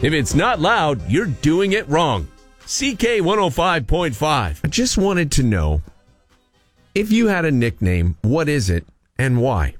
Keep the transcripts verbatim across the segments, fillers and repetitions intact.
If it's not loud, you're doing it wrong. C K one oh five point five. I just wanted to know, if you had a nickname, what is it and why?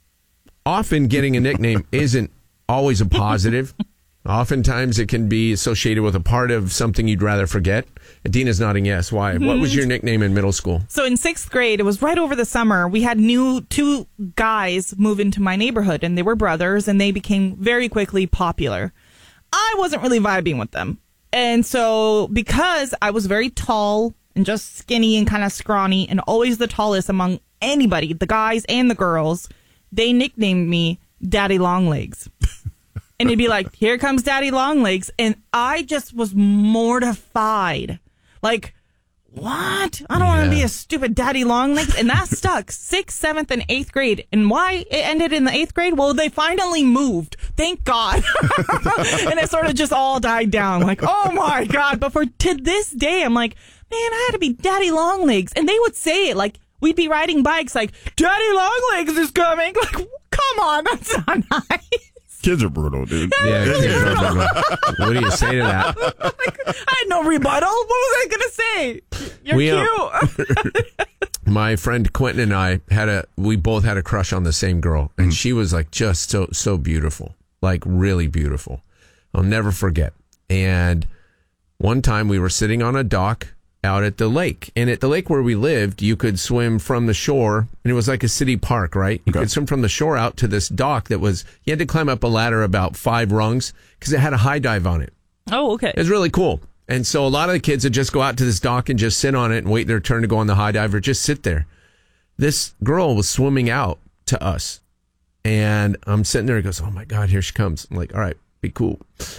Often getting a nickname isn't always a positive. Oftentimes it can be associated with a part of something you'd rather forget. Adina's nodding yes. Why? Mm-hmm. What was your nickname in middle school? So in sixth grade, it was right over the summer, we had new two guys move into my neighborhood, and they were brothers, and they became very quickly popular. I wasn't really vibing with them. And so because I was very tall and just skinny and kind of scrawny and always the tallest among anybody, the guys and the girls, they nicknamed me Daddy Longlegs. And he'd be like, here comes Daddy Longlegs. And I just was mortified. Like, what? I don't yeah. want to be a stupid Daddy Longlegs. And that stuck sixth, seventh, and eighth grade. And why it ended in the eighth grade? Well, they finally moved. Thank God. And it sort of just all died down. Like, oh, my God. But for to this day, I'm like, man, I had to be Daddy Longlegs. And they would say it like, we'd be riding bikes like, Daddy Longlegs is coming. Like, come on. That's not nice. Kids are brutal, dude. Yeah, kids are brutal. What do you say to that? I had no rebuttal. What was I going to say? You're we, cute. Uh, my friend Quentin and I had a, we both had a crush on the same girl. And mm. she was like just so, so beautiful. Like really beautiful. I'll never forget. And one time we were sitting on a dock out at the lake. And at the lake where we lived, you could swim from the shore, and it was like a city park, right? You okay. could swim from the shore out to this dock that was, you had to climb up a ladder about five rungs because it had a high dive on it. Oh, okay. It was really cool. And so a lot of the kids would just go out to this dock and just sit on it and wait their turn to go on the high dive or just sit there. This girl was swimming out to us, and I'm sitting there and goes, oh my God, here she comes. I'm like, all right, be cool.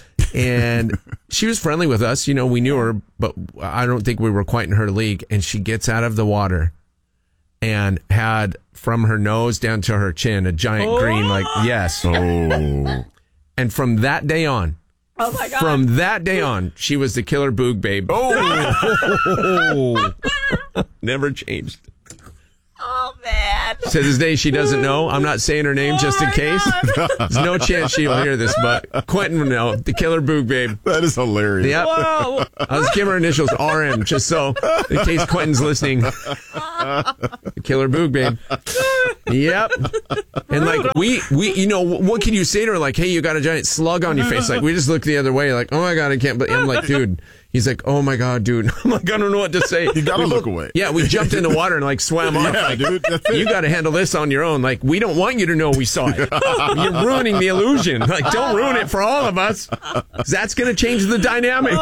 And she was friendly with us. You know, we knew her, but I don't think we were quite in her league. And she gets out of the water and had from her nose down to her chin a giant oh. green, like, yes. Oh. And from that day on, oh my God. From that day on, she was the killer boog babe. Oh. Never changed. Oh, man. To this day, she doesn't know. I'm not saying her name oh just in case. There's no chance she'll hear this, but Quentin will know. The killer boog babe. That is hilarious. Yep. Whoa. I was giving her initials R M, just so, in case Quentin's listening. The killer boog babe. Yep. And like, we, we, you know, what can you say to her? Like, hey, you got a giant slug on your face. Like, we just look the other way, like, oh my God, I can't believe. I'm like, dude. He's like, oh my God, dude. I'm like, I don't know what to say. You gotta we look look, away. Yeah, we jumped in the water and like swam off. Yeah, like, dude. That's it. You gotta handle this on your own. Like, we don't want you to know we saw it. You're ruining the illusion. Like, don't ruin it for all of us. That's gonna change the dynamic.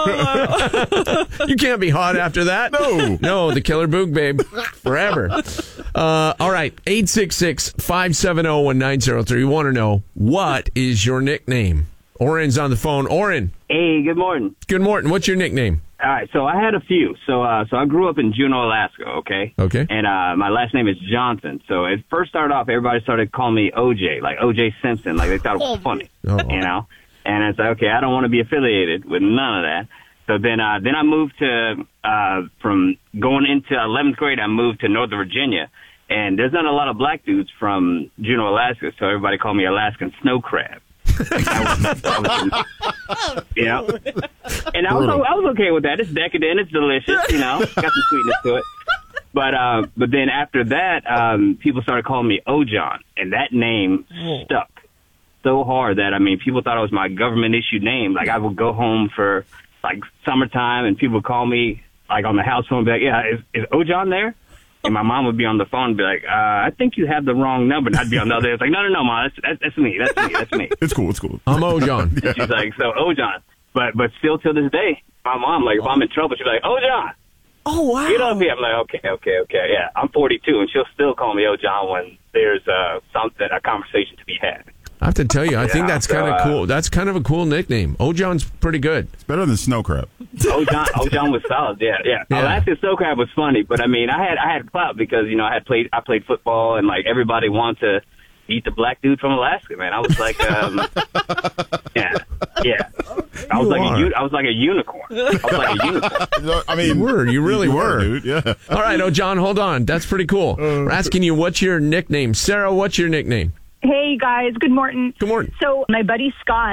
You can't be hot after that. No. No, the killer boog babe. Forever. Uh, all right. eight six six, five seven zero, one nine zero three. We want to know, what is your nickname? Oren's on the phone. Oren. Hey, good morning. Good morning. What's your nickname? All right, so I had a few. So uh, so I grew up in Juneau, Alaska, okay? Okay. And uh, my last name is Johnson. So it first started off, everybody started calling me O J, like O J Simpson. Like, they thought it was funny, oh. you know? And it's like, okay, I don't want to be affiliated with none of that. So then uh, then I moved to, uh, from going into eleventh grade, I moved to Northern Virginia. And there's not a lot of black dudes from Juneau, Alaska, so everybody called me Alaskan Snow Crab. I was, I was, yeah, and I was I was okay with that. It's decadent, it's delicious, you know, got some sweetness to it. But uh, but then after that, um, people started calling me Ojon, and that name stuck so hard that I mean, people thought it was my government issued name. Like, I would go home for like summertime, and people would call me like on the house phone, and be like, "Yeah, is, is Ojon there?" And my mom would be on the phone and be like, uh, I think you have the wrong number. And I'd be on the other end. It's like, no, no, no, Mom, that's, that's, that's me. That's me. That's me. It's cool. It's cool. I'm Ojon. Yeah. She's like, so Ojon. But but still to this day, my mom, like, if I'm in trouble, she's like, Ojon. Oh, wow. Get up here. I'm like, okay, okay, okay. Yeah, I'm forty-two, and she'll still call me Ojon when there's uh, something, a conversation to be had. I have to tell you, I yeah, think that's so, kind of uh, cool. That's kind of a cool nickname. Ojon's pretty good. It's better than Snow Crab. Ojon, Ojon was solid. Yeah, yeah. yeah. Alaskan Snow Crab was funny, but I mean, I had I had clout because you know I had played I played football, and like everybody wanted to eat the black dude from Alaska. Man, I was like, um, yeah, yeah. I was You like are. a u- I was like a unicorn. I was like a unicorn. I mean, You were. You really you were. dude. Yeah. All right, Ojon, hold on. That's pretty cool. We're asking you, what's your nickname? Sarah, what's your nickname? Hey, guys. Good morning. Good morning. So my buddy Scott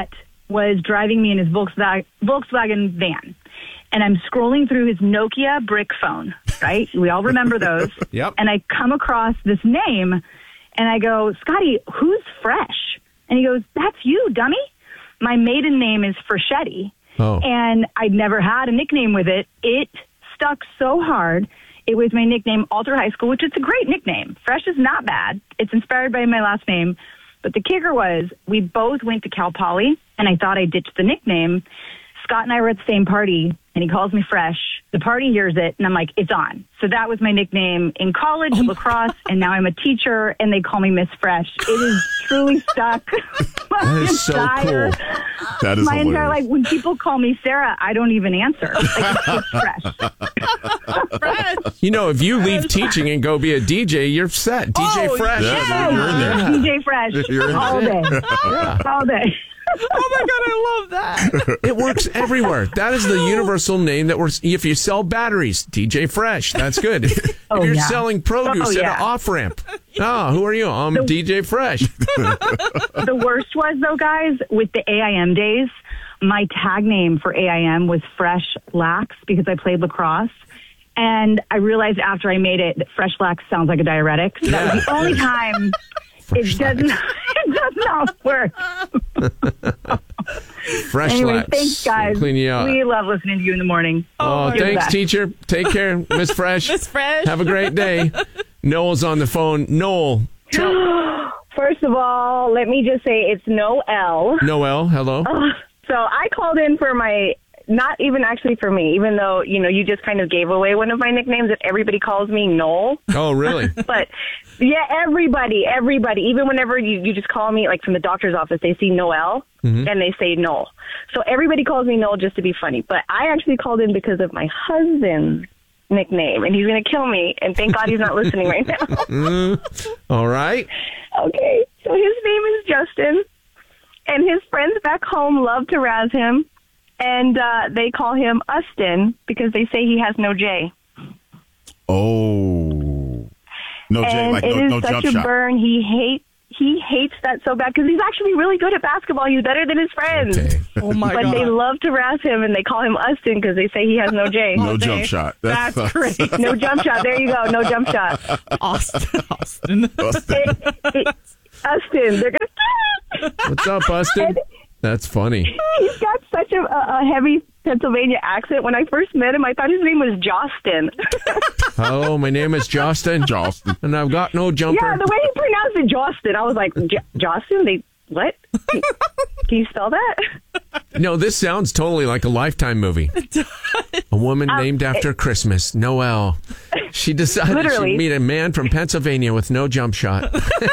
was driving me in his Volkswagen, Volkswagen van. And I'm scrolling through his Nokia brick phone, right? We all remember those. Yep. And I come across this name, and I go, Scotty, who's Fresh? And he goes, that's you, dummy. My maiden name is Freschetti. Oh. And I'd never had a nickname with it. It stuck so hard. It was my nickname all through high school, which is a great nickname. Fresh is not bad. It's inspired by my last name. But the kicker was we both went to Cal Poly, and I thought I ditched the nickname. Scott and I were at the same party, and he calls me Fresh. The party hears it, and I'm like, it's on. So that was my nickname in college, oh lacrosse, and now I'm a teacher, and they call me Miss Fresh. It is truly stuck. That is so entire, cool. That is my hilarious. entire life. When people call me Sarah, I don't even answer. Like, it's Fresh. Fresh. You know, if you leave teaching and go be a D J, you're set. D J Oh, Fresh. Yeah, you're in there. D J Fresh. You're in all day. All day. Oh my God, I love that. It works everywhere. That is the universal name that works. If you sell batteries, D J Fresh. That's good. If Oh, you're yeah. selling produce Oh, at yeah. an off ramp. Oh, who are you? I'm D J Fresh. The worst was, though, guys, with the A I M days, my tag name for A I M was Fresh Lax because I played lacrosse. And I realized after I made it that Fresh Lax sounds like a diuretic. So that was the only time Fresh it doesn't, it does not work. Fresh Anyway, Lax. thanks, guys. Clean you out. We love listening to you in the morning. Oh, You're the thanks, best. teacher. Take care, Miss Fresh. Miss Fresh. Have a great day. Noel's on the phone. Noel. First of all, let me just say it's Noel. Noel, hello. So I called in for my, not even actually for me, even though, you know, you just kind of gave away one of my nicknames that everybody calls me Noel. Oh, really? But yeah, everybody, everybody, even whenever you, you just call me, like from the doctor's office, they see Noel Mm-hmm. and they say Noel. So everybody calls me Noel just to be funny. But I actually called in because of my husband's nickname, and he's going to kill me. And thank God he's not listening right now. Mm, all right. Okay, so his name is Justin, and his friends back home love to razz him, and uh, they call him Ustin because they say he has no J. Oh. No J, And like it no, is no such jump a shot. burn. He hates he hates that so bad because he's actually really good at basketball. He's better than his friends. Okay. Oh my But God. they love to razz him, and they call him Ustin because they say he has no J. No Day. jump shot. That's uh, great. No jump shot. There you go. No jump shot. Austin. Austin. It- it- Ustin. They're gonna. What's up, Austin? That's funny. He's got such a, a heavy Pennsylvania accent. When I first met him, I thought his name was Jostin. Hello, my name is Justin. Justin. And I've got no jumper. Yeah, the way he pronounced it, Jostin. I was like, J- Jostin? They what? Can you spell that? No, this sounds totally like a Lifetime movie. A woman Um, named after Christmas, Noel. She decided Literally. she'd meet a man from Pennsylvania with no jump shot.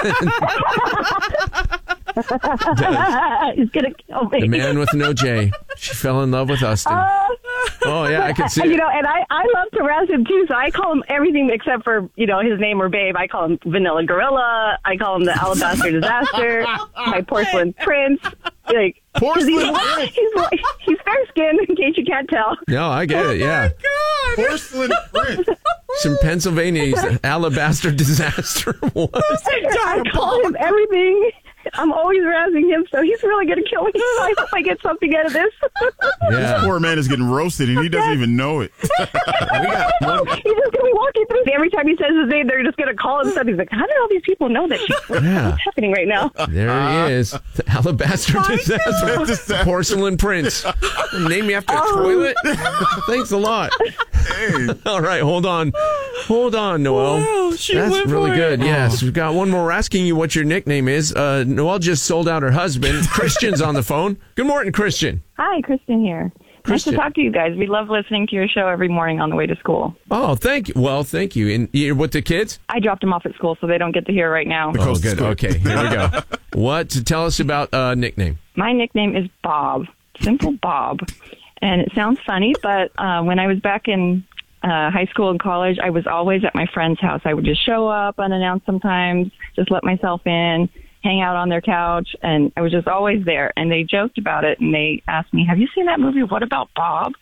He's gonna kill me. The man with no J. She fell in love with Austin. Oh, yeah, I can see And, you it. know, and I, I love to razz him too, so I call him everything except for, you know, his name or babe. I call him Vanilla Gorilla. I call him the Alabaster Disaster, my Porcelain Prince. Like, 'cause Porcelain he's, Prince. he's, he's fair skinned, in case you can't tell. No, I get it, yeah. Porcelain Prince. Some Pennsylvania he's an alabaster disaster. What? I call him everything. I'm always razzing him, so he's really going to kill me. So I hope I get something out of this. Yeah. Poor man is getting roasted, and he doesn't even know it. We got one. He's just going to be walking through. Every time he says his name, they're just going to call him something. He's like, how do all these people know that? She's, Yeah. what's happening right now? There he is. The alabaster disaster. Disaster. Porcelain Prince. Name me after a toilet? Thanks a lot. Hey. All right, hold on. Hold on, Noel. Wow, she That's went really for good. it. Yes, we've got one more. We're asking you what your nickname is. Uh, Noel just sold out her husband. Christian's on the phone. Good morning, Christian. Hi, Kristen here. Christian. Nice to talk to you guys. We love listening to your show every morning on the way to school. Oh, thank you. Well, thank you. And you're with the kids? I dropped them off at school, so they don't get to hear right now. The Oh, coast is good. clear. Okay, here we go. What? To tell us about uh, nickname. My nickname is Bob, simple Bob. And it sounds funny, but uh, when I was back in uh, high school and college, I was always at my friend's house. I would just show up unannounced sometimes, just let myself in, hang out on their couch, and I was just always there. And they joked about it, and they asked me, have you seen that movie, What About Bob?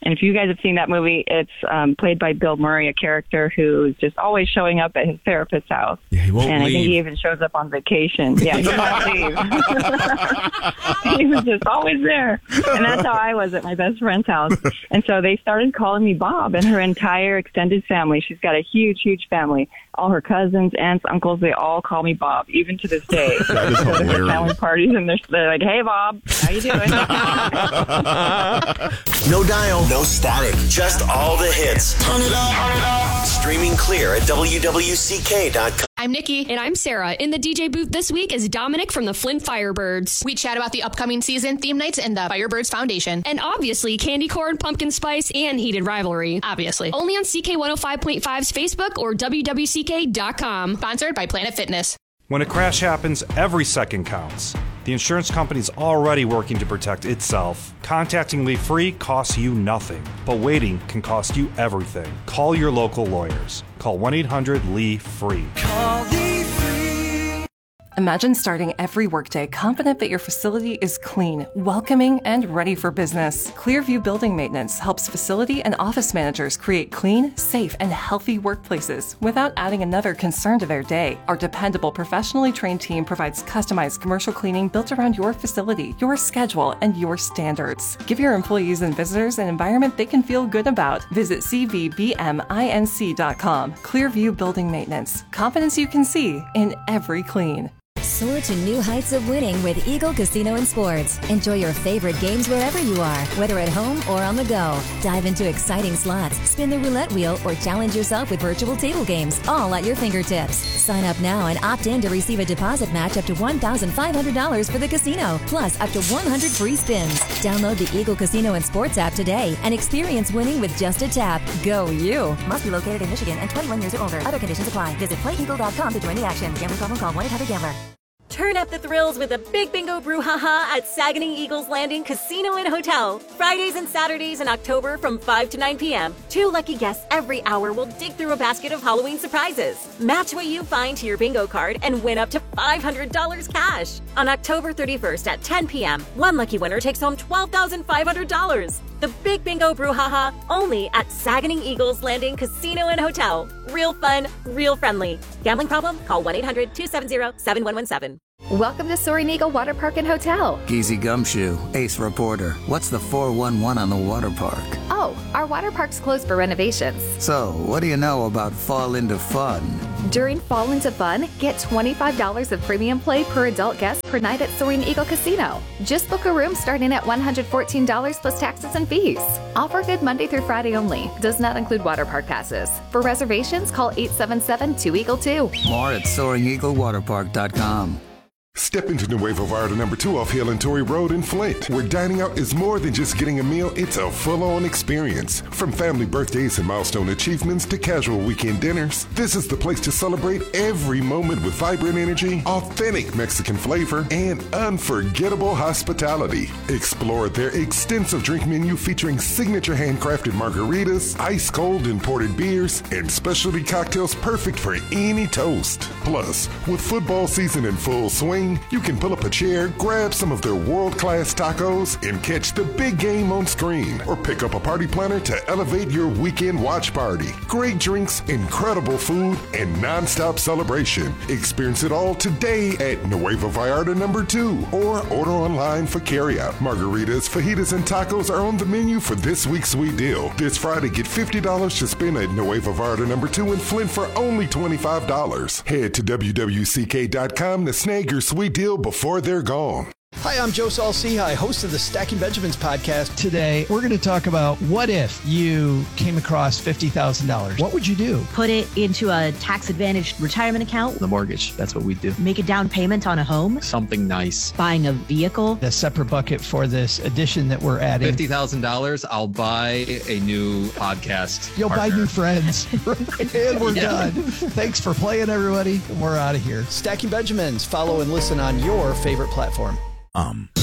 And if you guys have seen that movie, it's um, played by Bill Murray, a character who's just always showing up at his therapist's house. Yeah, he won't and leave. I think he even shows up on vacation. Yeah, he won't leave. He was just always there. And that's how I was at my best friend's house. And so they started calling me Bob, and her entire extended family. She's got a huge, huge family. All her cousins, aunts, uncles, they all call me Bob, even to this day. That is They go to her hilarious. family parties, and they're, they're like, hey, Bob, how you doing? No dial, no static, just all the hits. Turn it up, turn it up. Streaming clear at W W C K dot com. I'm Nikki. And I'm Sarah. In the D J booth this week is Dominic from the Flint Firebirds. We chat about the upcoming season, theme nights, and the Firebirds Foundation. And obviously, candy corn, pumpkin spice, and heated rivalry. Obviously. Only on C K one oh five point five's Facebook or W W C K dot com. Sponsored by Planet Fitness. When a crash happens, every second counts. The insurance company's already working to protect itself. Contacting Lee Free costs you nothing, but waiting can cost you everything. Call your local lawyers. Call one eight hundred L E F R E E. Call Lee Free. Imagine starting every workday confident that your facility is clean, welcoming, and ready for business. Clearview Building Maintenance helps facility and office managers create clean, safe, and healthy workplaces without adding another concern to their day. Our dependable, professionally trained team provides customized commercial cleaning built around your facility, your schedule, and your standards. Give your employees and visitors an environment they can feel good about. Visit C V B M I N C dot com. Clearview Building Maintenance. Confidence you can see in every clean. Soar to new heights of winning with Eagle Casino and Sports. Enjoy your favorite games wherever you are, whether at home or on the go. Dive into exciting slots, spin the roulette wheel, or challenge yourself with virtual table games, all at your fingertips. Sign up now and opt in to receive a deposit match up to one thousand five hundred dollars for the casino, plus up to one hundred free spins. Download the Eagle Casino and Sports app today and experience winning with just a tap. Go you! Must be located in Michigan and twenty-one years or older. Other conditions apply. Visit play eagle dot com to join the action. Gambling problem, call one eight hundred gambler. Turn up the thrills with a Big Bingo Brouhaha at Saganing Eagles Landing Casino and Hotel. Fridays and Saturdays in October from five to nine p.m. Two lucky guests every hour will dig through a basket of Halloween surprises. Match what you find to your bingo card and win up to five hundred dollars cash. On October thirty-first at ten p.m., one lucky winner takes home twelve thousand five hundred dollars. The Big Bingo Brouhaha only at Saganing Eagles Landing Casino and Hotel. Real fun, real friendly. Gambling problem? Call one eight hundred two seven zero seven one one seven. Welcome to Soaring Eagle Water Park and Hotel. Geezy Gumshoe, Ace Reporter. What's the four one one on the water park? Oh, our water park's closed for renovations. So, what do you know about Fall Into Fun? During Fall Into Fun, get twenty-five dollars of premium play per adult guest per night at Soaring Eagle Casino. Just book a room starting at one hundred fourteen dollars plus taxes and fees. Offer good Monday through Friday only. Does not include water park passes. For reservations, call eight seven seven two eagle two. More at soaring eagle water park dot com. Step into Nuevo Vallarta number two off Hill and Torrey Road in Flint, where dining out is more than just getting a meal, it's a full-on experience. From family birthdays and milestone achievements to casual weekend dinners, this is the place to celebrate every moment with vibrant energy, authentic Mexican flavor, and unforgettable hospitality. Explore their extensive drink menu featuring signature handcrafted margaritas, ice-cold imported beers, and specialty cocktails perfect for any toast. Plus, with football season in full swing, you can pull up a chair, grab some of their world-class tacos, and catch the big game on screen. Or pick up a party planner to elevate your weekend watch party. Great drinks, incredible food, and non-stop celebration. Experience it all today at Nuevo Vallarta number two, or order online for carryout. Margaritas, fajitas, and tacos are on the menu for this week's sweet deal. This Friday, get fifty dollars to spend at Nuevo Vallarta number two in Flint for only twenty-five dollars. Head to W W C K dot com to snag your sweet deal before they're gone. Hi, I'm Joe Saul-Sehy, host of the Stacking Benjamins podcast. Today, we're going to talk about what if you came across fifty thousand dollars? What would you do? Put it into a tax-advantaged retirement account. The mortgage, that's what we do. Make a down payment on a home. Something nice. Buying a vehicle. A separate bucket for this addition that we're adding. fifty thousand dollars, I'll buy a new podcast You'll partner. buy new friends. And we're Yeah. done. Thanks for playing, everybody. We're out of here. Stacking Benjamins. Follow and listen on your favorite platform. Um.